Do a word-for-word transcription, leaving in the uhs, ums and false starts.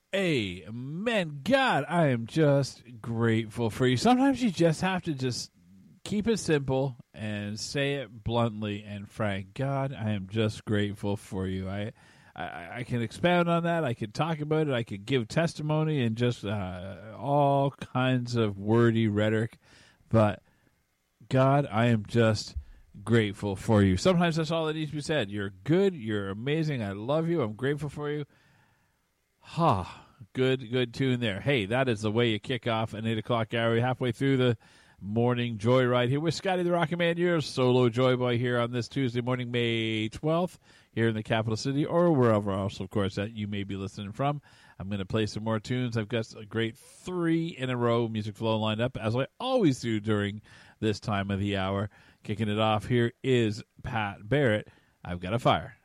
Amen. God, I am just grateful for you. Sometimes you just have to just keep it simple and say it bluntly and frank. God, I am just grateful for you. I I, I can expound on that. I can talk about it. I could give testimony and just uh, all kinds of wordy rhetoric. But God, I am just grateful for you. Sometimes that's all that needs to be said. You're good. You're amazing. I love you. I'm grateful for you. Ha, good, good tune there. Hey, that is the way you kick off an eight o'clock hour. Halfway through the morning joyride here with Scotty the Rocket Man, your solo joy boy here on this Tuesday morning, May twelfth, here in the capital city or wherever else, of course, that you may be listening from. I'm going to play some more tunes. I've got a great three in a row music flow lined up, as I always do during this time of the hour. Kicking it off, here is Pat Barrett, I've Got a Fire.